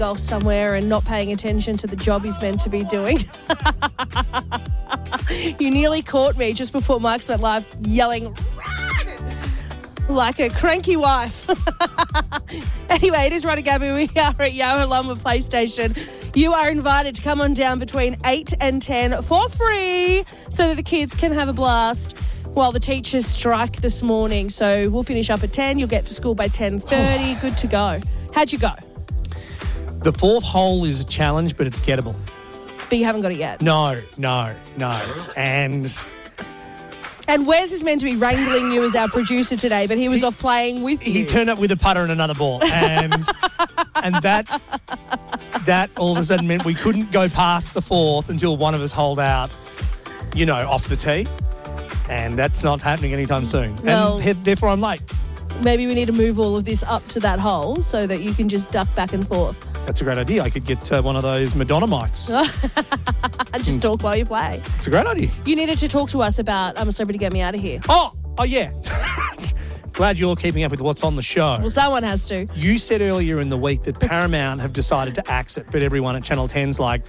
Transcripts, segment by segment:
off somewhere and not paying attention to the job he's meant to be doing. You nearly caught me just before Mike's went live yelling like a cranky wife. Anyway, it is Run Gabby. We are at Yarralumla PlayStation. You are invited to come on down between 8 and 10 for free so that the kids can have a blast while the teachers strike this morning. So we'll finish up at 10. You'll get to school by 10:30. Good to go. How'd you go? The fourth hole is a challenge, but it's gettable. But you haven't got it yet. No. And Wes is meant to be wrangling you as our producer today, but he was off playing with you. He turned up with a putter and another ball. And that all of a sudden meant we couldn't go past the fourth until one of us holed out, off the tee. And that's not happening anytime soon. Well, and therefore I'm late. Maybe we need to move all of this up to that hole so that you can just duck back and forth. That's a great idea. I could get one of those Madonna mics. And just talk while you play. It's a great idea. You needed to talk to us about I'm a Celebrity, Get Me Out of Here. Oh yeah. Glad you're keeping up with what's on the show. Well, someone has to. You said earlier in the week that Paramount have decided to axe it, but everyone at Channel 10's like,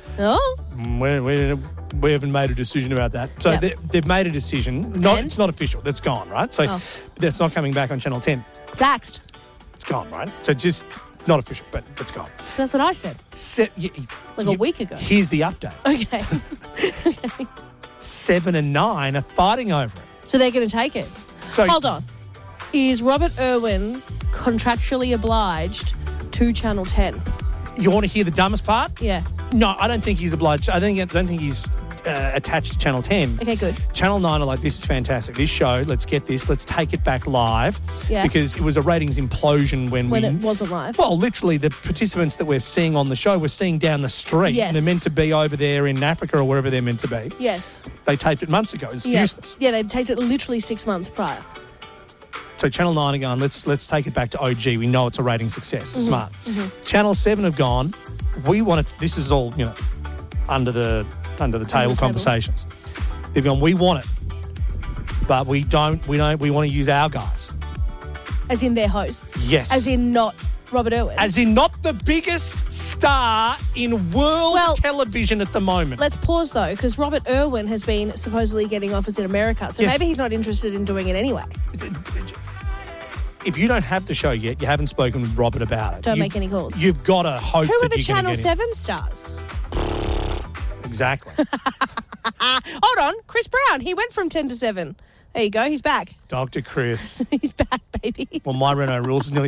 we haven't made a decision about that. So they've made a decision. It's not official. That's gone, right? So that's not coming back on Channel 10. It's axed. It's gone, right? So just not official, but it's gone. That's what I said. A week ago. Here's the update. Okay. 7 and 9 are fighting over it. So they're going to take it. So hold on. Is Robert Irwin contractually obliged to Channel 10? You want to hear the dumbest part? Yeah. No, I don't think he's obliged. I don't think he's attached to Channel 10. Okay, good. Channel 9 are like, this is fantastic. This show, let's get this. Let's take it back live. Yeah. Because it was a ratings implosion when it wasn't live. Well, literally, the participants that we're seeing on the show, we're seeing down the street. Yes. And they're meant to be over there in Africa or wherever they're meant to be. Yes. They taped it months ago. It's useless. Yeah, they taped it literally 6 months prior. So Channel 9 are going, let's take it back to OG. We know it's a rating success. Smart. Mm-hmm. Channel 7 have gone, we want it. This is all, under the table conversations. They've gone, we want it, but we want to use our guys. As in their hosts? Yes. As in not Robert Irwin? As in not the biggest star in world television at the moment. Let's pause though, because Robert Irwin has been supposedly getting offers in America, so maybe he's not interested in doing it anyway. If you don't have the show yet, you haven't spoken with Robert about it. Don't make any calls. You've got to hope Who that are the you're Channel get 7 stars? Exactly. Hold on. Chris Brown. He went from 10 to 7. There you go. He's back. Dr. Chris. He's back, baby. Well, my Renault rules is nearly...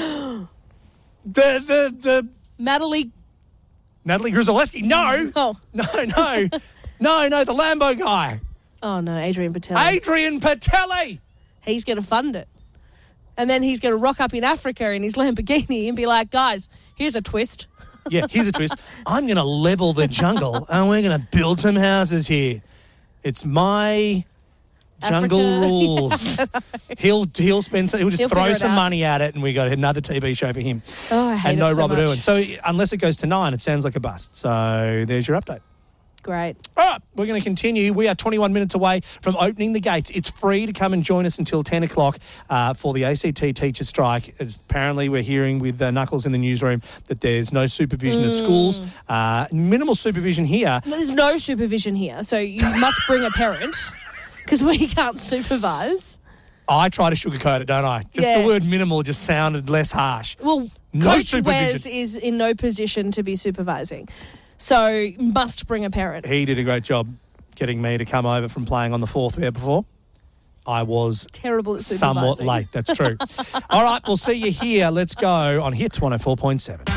the Natalie Grzelewski. No. Oh. No, the Lambo guy. Oh, no, Adrian Patelli. Adrian Patelli. He's going to fund it. And then he's going to rock up in Africa in his Lamborghini and be like, guys, here's a twist. Yeah, here's a twist. I'm going to level the jungle and we're going to build some houses here. It's my jungle rules. He'll throw some money at it and we got another TV show for him. Oh, I hate and no it so Robert much. Irwin. So unless it goes to 9, it sounds like a bust. So there's your update. Great. All right, we're going to continue. We are 21 minutes away from opening the gates. It's free to come and join us until 10 o'clock for the ACT teacher strike. As apparently we're hearing with Knuckles in the newsroom that there's no supervision at schools. Minimal supervision here. There's no supervision here, so you must bring a parent because we can't supervise. I try to sugarcoat it, don't I? Just the word minimal just sounded less harsh. Well, no Coach supervision. Wes is in no position to be supervising. So must bring a parent. He did a great job getting me to come over from playing on the fourth there before. I was terrible at somewhat late. That's true. All right, we'll see you here. Let's go on Hits 104.7.